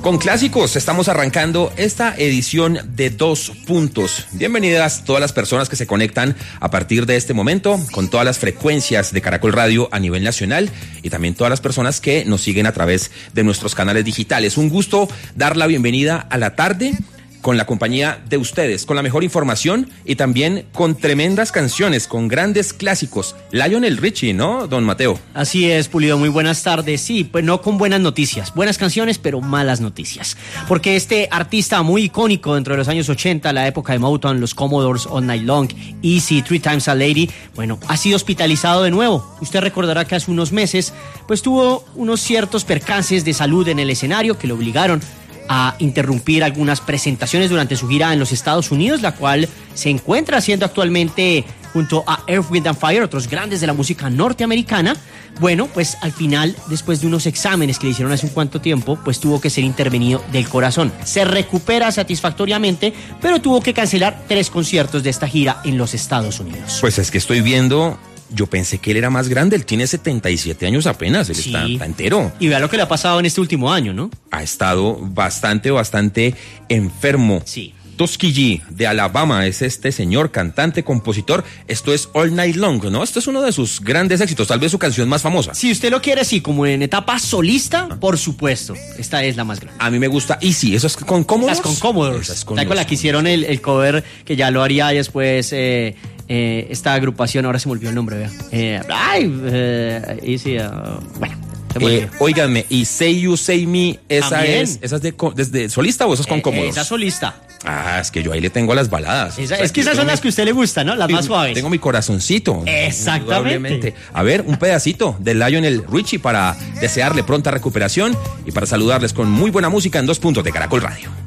Con clásicos estamos arrancando esta edición de 2 Puntos. Bienvenidas todas las personas que se conectan a partir de este momento con todas las frecuencias de Caracol Radio a nivel nacional y también todas las personas que nos siguen a través de nuestros canales digitales. Un gusto dar la bienvenida a la tarde con la compañía de ustedes, con la mejor información y también con tremendas canciones, con grandes clásicos. Lionel Richie, ¿no, don Mateo? Así es, Pulido, muy buenas tardes. Sí, pues no con buenas noticias, buenas canciones, pero malas noticias. Porque este artista muy icónico dentro de los años 80, la época de Motown, los Commodores, All Night Long, Easy, Three Times a Lady, bueno, ha sido hospitalizado de nuevo. Usted recordará que hace unos meses, pues tuvo unos ciertos percances de salud en el escenario que lo obligaron a interrumpir algunas presentaciones durante su gira en los Estados Unidos, la cual se encuentra haciendo actualmente junto a Earth, Wind and Fire, otros grandes de la música norteamericana. Bueno, pues al final, después de unos exámenes que le hicieron hace un cuanto tiempo, pues tuvo que ser intervenido del corazón. Se recupera satisfactoriamente, pero tuvo que cancelar 3 conciertos de esta gira en los Estados Unidos. Pues es que estoy viendo... Yo pensé que él era más grande, él tiene 77 años apenas, él sí, está entero. Y vea lo que le ha pasado en este último año, ¿no? Ha estado bastante enfermo. Sí. Tuskegee de Alabama es este señor cantante, compositor. Esto es All Night Long, ¿no? Esto es uno de sus grandes éxitos, tal vez su canción más famosa. Si usted lo quiere así, como en etapa solista, por supuesto, esta es la más grande. A mí me gusta Easy, eso es con Commodores. Las con Commodores. Esas con la que hicieron el cover, que ya lo haría después esta agrupación, ahora se me olvidó el nombre, vea. Easy, bueno. Óiganme, y Say You, Say Me, ¿esa es desde solista o eso es con Commodores? Esa solista. Ah, es que yo ahí le tengo a las baladas. Es que esas son las que a usted le gustan, ¿no? Las más suaves. Tengo mi corazoncito. Exactamente. A ver, un pedacito de Lionel Richie para desearle pronta recuperación y para saludarles con muy buena música en 2 Puntos de Caracol Radio.